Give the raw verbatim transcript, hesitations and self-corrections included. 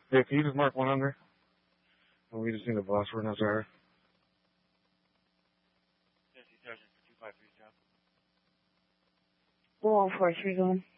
Yeah, can you just mark one under? And we just need a boss for Nazar. four one four, three going.